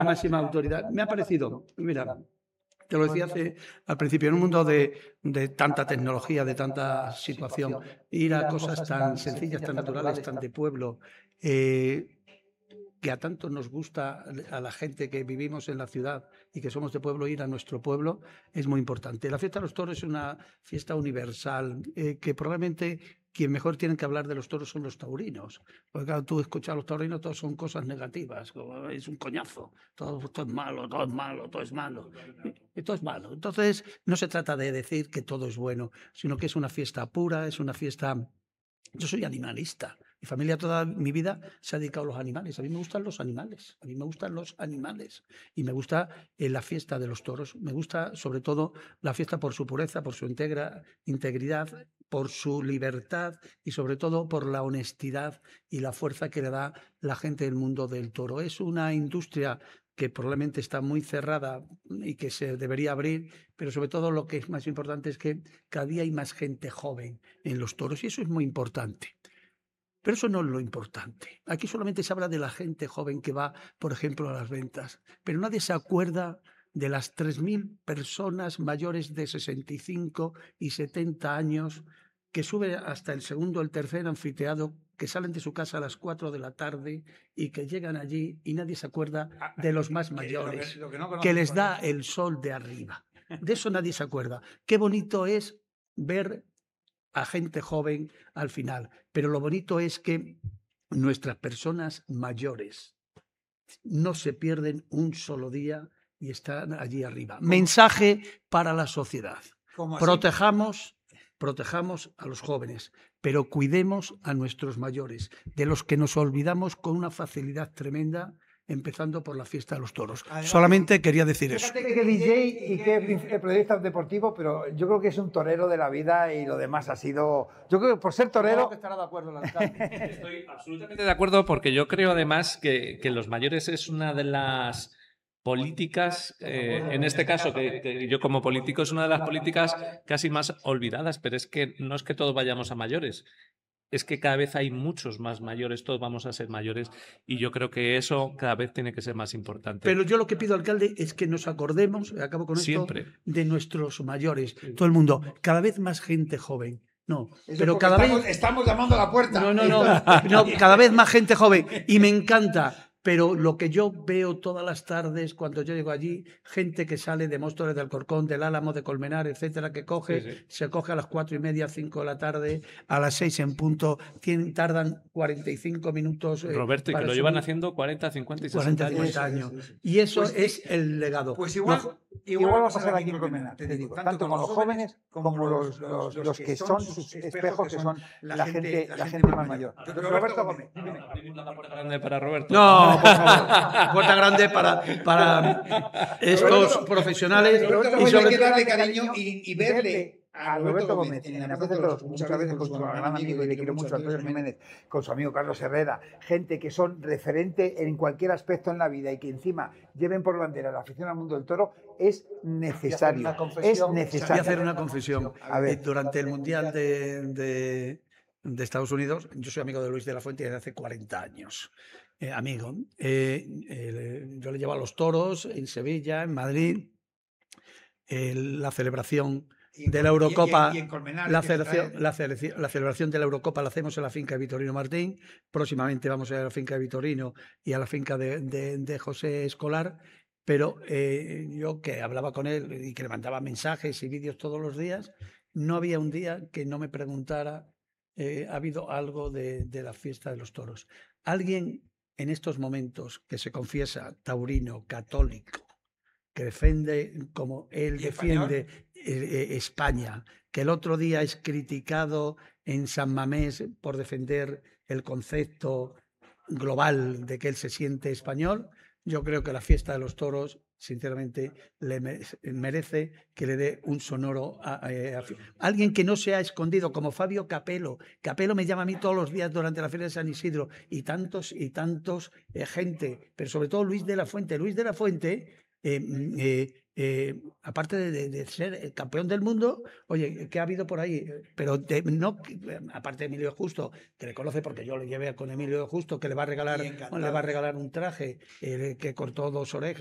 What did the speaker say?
máxima autoridad. Me ha parecido, mira, te lo decía al principio, en un mundo de tanta tecnología, de tanta situación, ir a cosas tan sencillas, tan naturales, tan de pueblo, que a tanto nos gusta a la gente que vivimos en la ciudad y que somos de pueblo, ir a nuestro pueblo es muy importante. La fiesta de los toros es una fiesta universal, que probablemente quien mejor tienen que hablar de los toros son los taurinos. Porque claro, tú escuchas a los taurinos, todos son cosas negativas, como es un coñazo, todo es malo, todo es malo, todo es malo. Y todo es malo. Entonces, no se trata de decir que todo es bueno, sino que es una fiesta pura, es una fiesta... Yo soy animalista. Mi familia toda mi vida se ha dedicado a los animales. A mí me gustan los animales. A mí me gustan los animales. Y me gusta la fiesta de los toros. Me gusta sobre todo la fiesta por su pureza, por su integridad, por su libertad y sobre todo por la honestidad y la fuerza que le da la gente del mundo del toro. Es una industria que probablemente está muy cerrada y que se debería abrir, pero sobre todo lo que es más importante es que cada día hay más gente joven en los toros y eso es muy importante. Pero eso no es lo importante. Aquí solamente se habla de la gente joven que va, por ejemplo, a las ventas, pero nadie se acuerda de las 3.000 personas mayores de 65 y 70 años que suben hasta el segundo o el tercer anfiteatro, que salen de su casa a las 4 de la tarde y que llegan allí y nadie se acuerda de los más mayores, que les da el sol de arriba. De eso nadie se acuerda. Qué bonito es ver a gente joven al final, pero lo bonito es que nuestras personas mayores no se pierden un solo día y están allí arriba. Mensaje para la sociedad. Protejamos a los jóvenes, pero cuidemos a nuestros mayores, de los que nos olvidamos con una facilidad tremenda, empezando por la fiesta de los toros. Además, solamente quería decir eso. Fíjate que DJ y que periodista deportivo, pero yo creo que es un torero de la vida y lo demás ha sido... Yo creo que por ser torero... Que estará de acuerdo el alcalde. Estoy absolutamente de acuerdo porque yo creo además que los mayores es una de las políticas, en este caso, que yo como político es una de las políticas casi más olvidadas, pero es que no es que todos vayamos a mayores. Es que cada vez hay muchos más mayores, todos vamos a ser mayores y yo creo que eso cada vez tiene que ser más importante. Pero yo lo que pido, alcalde, es que nos acordemos, acabo con Siempre. esto, de nuestros mayores, todo el mundo, cada vez más gente joven. No, Eso pero cada vez... Estamos llamando a la puerta. No, cada vez más gente joven y me encanta. Pero lo que yo veo todas las tardes cuando yo llego allí, gente que sale de Móstoles, de Alcorcón, del Álamo, de Colmenar, etcétera, que se coge a las 4:30, 5 de la tarde, a las 6 en punto, tardan 45 minutos. Roberto, y que lo llevan haciendo 40, 50 y 60 años. Y eso es el legado. Pues igual va a pasar aquí en Colmenar, te digo, tanto con los jóvenes como los que son sus espejos, que son la gente más mayor. Roberto Gómez. ¿La puerta grande para Roberto? No, por favor. Puerta grande para estos profesionales. Y sobre hay que darle cariño y verle a Roberto Gómez en la Plaza de Toros, muchas veces con su gran amigo, y le quiero mucho, Antonio Jiménez, con su amigo Carlos Herrera, gente que son referente en cualquier aspecto en la vida y que encima lleven por bandera la afición al mundo del toro, es necesario. Voy a hacer una confesión. Durante el Mundial de Estados Unidos, yo soy amigo de Luis de la Fuente desde hace 40 años. Amigo. Yo le llevo a los toros en Sevilla, en Madrid, la celebración de la Eurocopa, la celebración de la Eurocopa la hacemos en la finca de Vitorino Martín. Próximamente vamos a ir a la finca de Vitorino y a la finca de José Escolar. Pero yo que hablaba con él y que le mandaba mensajes y vídeos todos los días, no había un día que no me preguntara, ¿ha habido algo de la fiesta de los toros? Alguien en estos momentos que se confiesa taurino, católico, que defiende como él defiende España, que el otro día es criticado en San Mamés por defender el concepto global de que él se siente español, yo creo que la fiesta de los toros, sinceramente, le merece que le dé un sonoro a alguien que no se ha escondido, como Fabio Capello. Capello me llama a mí todos los días durante la Feria de San Isidro, y tantos gente, pero sobre todo Luis de la Fuente. Luis de la Fuente aparte de ser el campeón del mundo, oye, ¿qué ha habido por ahí? Pero no, aparte de Emilio Justo, que le conoce porque yo le llevé con Emilio Justo, que le va a regalar un traje que cortó 2 orejas.